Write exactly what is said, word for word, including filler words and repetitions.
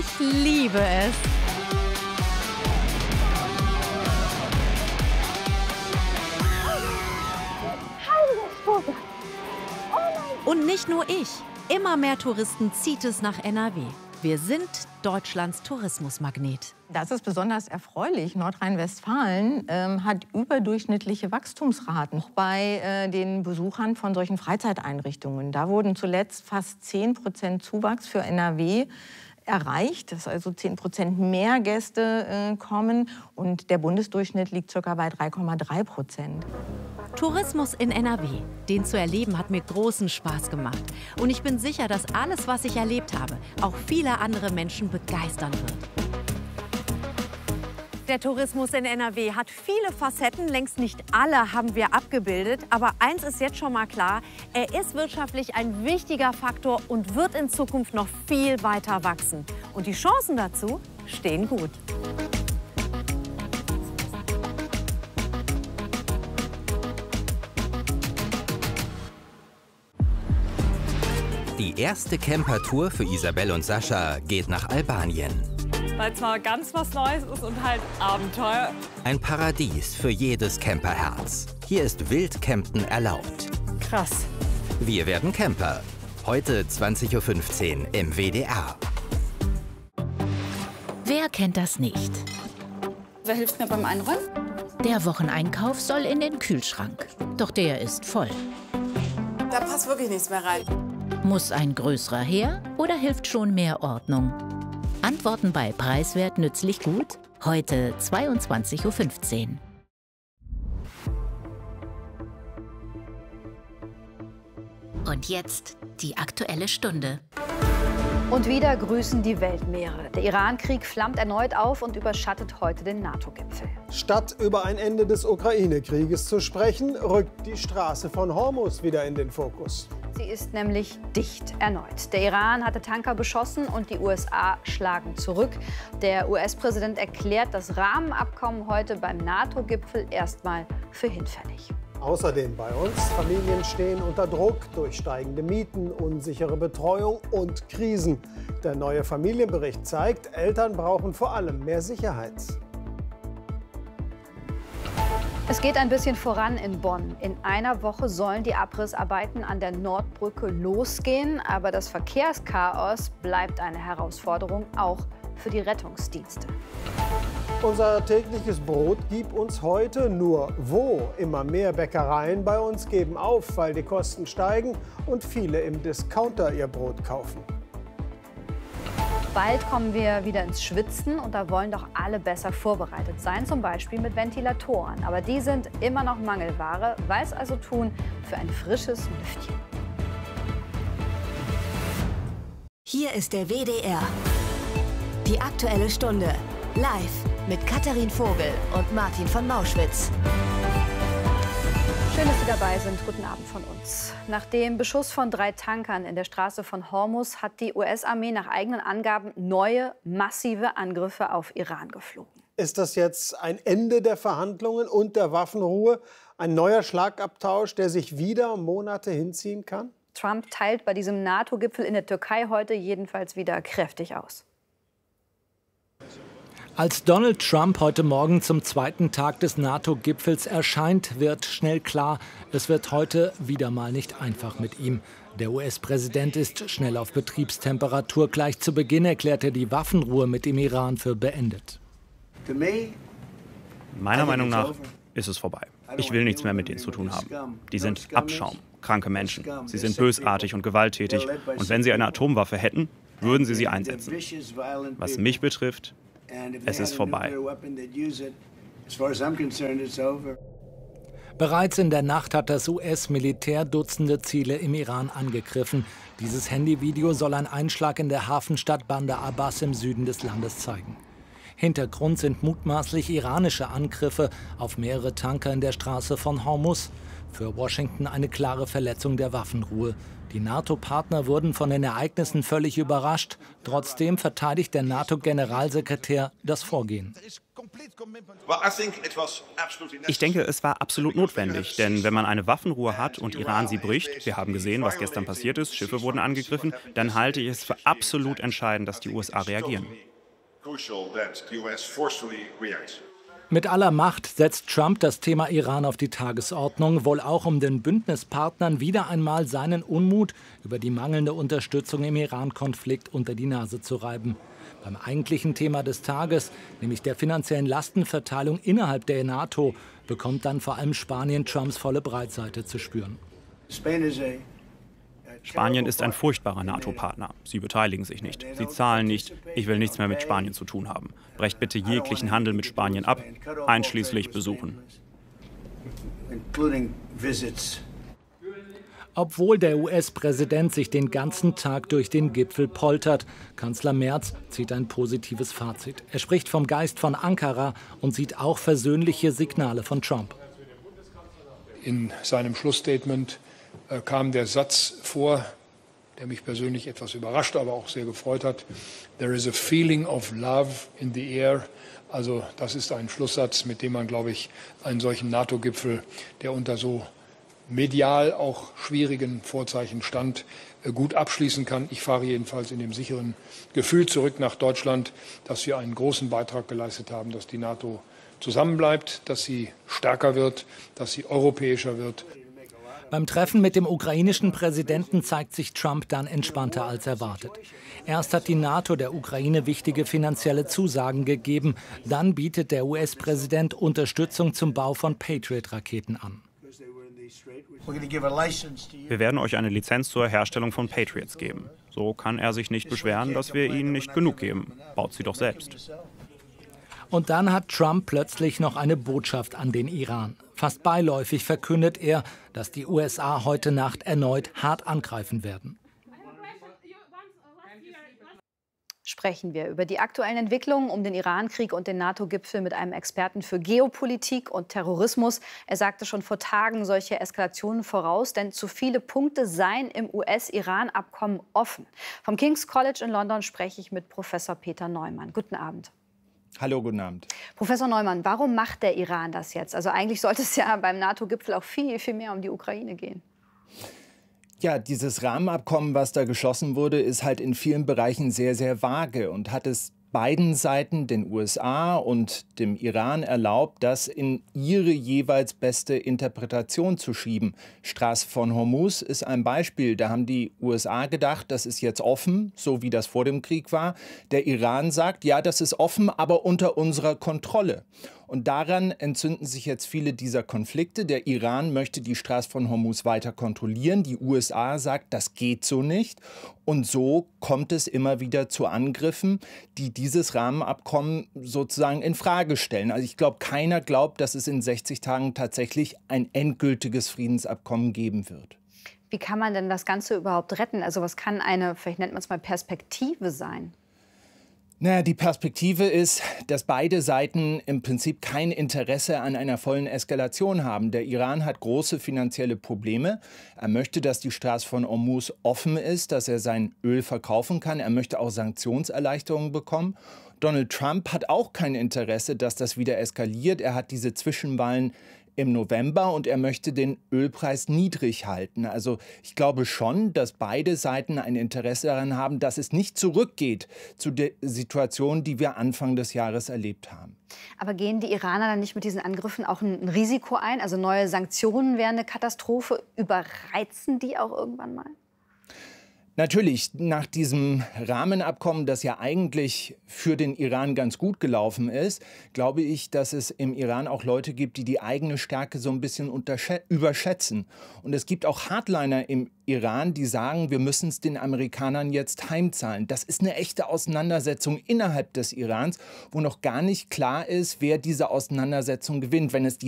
Ich liebe es. Und nicht nur ich. Immer mehr Touristen zieht es nach N R W. Wir sind Deutschlands Tourismusmagnet. Das ist besonders erfreulich. Nordrhein-Westfalen ähm, hat überdurchschnittliche Wachstumsraten bei äh, den Besuchern von solchen Freizeiteinrichtungen. Da wurden zuletzt fast zehn Prozent Zuwachs für N R W erreicht, dass also zehn Prozent mehr Gäste äh, kommen. Und der Bundesdurchschnitt liegt ca. bei drei Komma drei Prozent. Tourismus in N R W, den zu erleben, hat mir großen Spaß gemacht. Und ich bin sicher, dass alles, was ich erlebt habe, auch viele andere Menschen begeistern wird. Der Tourismus in N R W hat viele Facetten, längst nicht alle haben wir abgebildet. Aber eins ist jetzt schon mal klar, er ist wirtschaftlich ein wichtiger Faktor und wird in Zukunft noch viel weiter wachsen. Und die Chancen dazu stehen gut. Die erste Campertour für Isabel und Sascha geht nach Albanien. Weil es mal ganz was Neues ist und halt Abenteuer. Ein Paradies für jedes Camperherz. Hier ist Wildcampen erlaubt. Krass. Wir werden Camper. Heute zwanzig Uhr fünfzehn im W D R. Wer kennt das nicht? Wer hilft mir beim Einräumen? Der Wocheneinkauf soll in den Kühlschrank. Doch der ist voll. Da passt wirklich nichts mehr rein. Muss ein größerer her oder hilft schon mehr Ordnung? Antworten bei Preiswert nützlich gut. Heute zweiundzwanzig Uhr fünfzehn. Und jetzt die Aktuelle Stunde. Und wieder grüßen die Weltmeere. Der Iran-Krieg flammt erneut auf und überschattet heute den NATO-Gipfel. Statt über ein Ende des Ukraine-Krieges zu sprechen, rückt die Straße von Hormuz wieder in den Fokus. Sie ist nämlich dicht erneut. Der Iran hatte Tanker beschossen und die U S A schlagen zurück. Der U S-Präsident erklärt das Rahmenabkommen heute beim NATO-Gipfel erstmal für hinfällig. Außerdem bei uns, Familien stehen unter Druck durch steigende Mieten, unsichere Betreuung und Krisen. Der neue Familienbericht zeigt, Eltern brauchen vor allem mehr Sicherheit. Es geht ein bisschen voran in Bonn. In einer Woche sollen die Abrissarbeiten an der Nordbrücke losgehen. Aber das Verkehrschaos bleibt eine Herausforderung, auch für die Rettungsdienste. Unser tägliches Brot gibt uns heute nur wo. Immer mehr Bäckereien bei uns geben auf, weil die Kosten steigen und viele im Discounter ihr Brot kaufen. Bald kommen wir wieder ins Schwitzen und da wollen doch alle besser vorbereitet sein, zum Beispiel mit Ventilatoren. Aber die sind immer noch Mangelware, weil es also tun für ein frisches Lüftchen. Hier ist der W D R. Die Aktuelle Stunde. Live mit Katharin Vogel und Martin von Mauschwitz. Schön, dass Sie dabei sind. Guten Abend von uns. Nach dem Beschuss von drei Tankern in der Straße von Hormuz hat die U S-Armee nach eigenen Angaben neue, massive Angriffe auf Iran geflogen. Ist das jetzt ein Ende der Verhandlungen und der Waffenruhe? Ein neuer Schlagabtausch, der sich wieder Monate hinziehen kann? Trump teilt bei diesem NATO-Gipfel in der Türkei heute jedenfalls wieder kräftig aus. Als Donald Trump heute Morgen zum zweiten Tag des NATO-Gipfels erscheint, wird schnell klar, es wird heute wieder mal nicht einfach mit ihm. Der U S-Präsident ist schnell auf Betriebstemperatur. Gleich zu Beginn erklärt er die Waffenruhe mit dem Iran für beendet. Meiner Meinung nach ist es vorbei. Ich will nichts mehr mit denen zu tun haben. Die sind Abschaum, kranke Menschen. Sie sind bösartig und gewalttätig. Und wenn sie eine Atomwaffe hätten, würden sie sie einsetzen. Was mich betrifft, es ist vorbei. Bereits in der Nacht hat das U S-Militär Dutzende Ziele im Iran angegriffen. Dieses Handyvideo soll einen Einschlag in der Hafenstadt Bandar Abbas im Süden des Landes zeigen. Hintergrund sind mutmaßlich iranische Angriffe auf mehrere Tanker in der Straße von Hormuz. Für Washington eine klare Verletzung der Waffenruhe. Die NATO-Partner wurden von den Ereignissen völlig überrascht. Trotzdem verteidigt der NATO-Generalsekretär das Vorgehen. Ich denke, es war absolut notwendig, denn wenn man eine Waffenruhe hat und Iran sie bricht, wir haben gesehen, was gestern passiert ist, Schiffe wurden angegriffen, dann halte ich es für absolut entscheidend, dass die U S A reagieren. Mit aller Macht setzt Trump das Thema Iran auf die Tagesordnung, wohl auch um den Bündnispartnern wieder einmal seinen Unmut über die mangelnde Unterstützung im Iran-Konflikt unter die Nase zu reiben. Beim eigentlichen Thema des Tages, nämlich der finanziellen Lastenverteilung innerhalb der NATO, bekommt dann vor allem Spanien Trumps volle Breitseite zu spüren. Spanien ist ein furchtbarer NATO-Partner. Sie beteiligen sich nicht. Sie zahlen nicht. Ich will nichts mehr mit Spanien zu tun haben. Brecht bitte jeglichen Handel mit Spanien ab, einschließlich Besuchen. Obwohl der U S-Präsident sich den ganzen Tag durch den Gipfel poltert, Kanzler Merz zieht ein positives Fazit. Er spricht vom Geist von Ankara und sieht auch versöhnliche Signale von Trump. In seinem Schlussstatement äh, kam der Satz vor, der mich persönlich etwas überrascht, aber auch sehr gefreut hat. There is a feeling of love in the air. Also das ist ein Schlusssatz, mit dem man, glaube ich, einen solchen NATO-Gipfel, der unter so medial auch schwierigen Vorzeichen stand, gut abschließen kann. Ich fahre jedenfalls in dem sicheren Gefühl zurück nach Deutschland, dass wir einen großen Beitrag geleistet haben, dass die NATO zusammenbleibt, dass sie stärker wird, dass sie europäischer wird. Beim Treffen mit dem ukrainischen Präsidenten zeigt sich Trump dann entspannter als erwartet. Erst hat die NATO der Ukraine wichtige finanzielle Zusagen gegeben, dann bietet der U S-Präsident Unterstützung zum Bau von Patriot-Raketen an. Wir werden euch eine Lizenz zur Herstellung von Patriots geben. So kann er sich nicht beschweren, dass wir ihnen nicht genug geben. Baut sie doch selbst. Und dann hat Trump plötzlich noch eine Botschaft an den Iran. Fast beiläufig verkündet er, dass die U S A heute Nacht erneut hart angreifen werden. Sprechen wir über die aktuellen Entwicklungen um den Iran-Krieg und den NATO-Gipfel mit einem Experten für Geopolitik und Terrorismus. Er sagte schon vor Tagen solche Eskalationen voraus, denn zu viele Punkte seien im U S-Iran-Abkommen offen. Vom King's College in London spreche ich mit Professor Peter Neumann. Guten Abend. Hallo, guten Abend. Professor Neumann, warum macht der Iran das jetzt? Also eigentlich sollte es ja beim NATO-Gipfel auch viel, viel mehr um die Ukraine gehen. Ja, dieses Rahmenabkommen, was da geschlossen wurde, ist halt in vielen Bereichen sehr, sehr vage und hat es beiden Seiten, den U S A und dem Iran, erlaubt, das in ihre jeweils beste Interpretation zu schieben. Straße von Hormuz ist ein Beispiel. Da haben die U S A gedacht, das ist jetzt offen, so wie das vor dem Krieg war. Der Iran sagt, ja, das ist offen, aber unter unserer Kontrolle. Und daran entzünden sich jetzt viele dieser Konflikte. Der Iran möchte die Straße von Hormuz weiter kontrollieren. Die U S A sagt, das geht so nicht. Und so kommt es immer wieder zu Angriffen, die dieses Rahmenabkommen sozusagen in Frage stellen. Also ich glaube, keiner glaubt, dass es in sechzig Tagen tatsächlich ein endgültiges Friedensabkommen geben wird. Wie kann man denn das Ganze überhaupt retten? Also was kann eine, vielleicht nennt man es mal Perspektive sein? Naja, die Perspektive ist, dass beide Seiten im Prinzip kein Interesse an einer vollen Eskalation haben. Der Iran hat große finanzielle Probleme. Er möchte, dass die Straße von Hormuz offen ist, dass er sein Öl verkaufen kann. Er möchte auch Sanktionserleichterungen bekommen. Donald Trump hat auch kein Interesse, dass das wieder eskaliert. Er hat diese Zwischenwahlen im November und er möchte den Ölpreis niedrig halten. Also ich glaube schon, dass beide Seiten ein Interesse daran haben, dass es nicht zurückgeht zu der Situation, die wir Anfang des Jahres erlebt haben. Aber gehen die Iraner dann nicht mit diesen Angriffen auch ein Risiko ein? Also neue Sanktionen wären eine Katastrophe. Überreizen die auch irgendwann mal? Natürlich, nach diesem Rahmenabkommen, das ja eigentlich für den Iran ganz gut gelaufen ist, glaube ich, dass es im Iran auch Leute gibt, die die eigene Stärke so ein bisschen überschätzen. Und es gibt auch Hardliner im Iran, die sagen, wir müssen es den Amerikanern jetzt heimzahlen. Das ist eine echte Auseinandersetzung innerhalb des Irans, wo noch gar nicht klar ist, wer diese Auseinandersetzung gewinnt. Wenn es die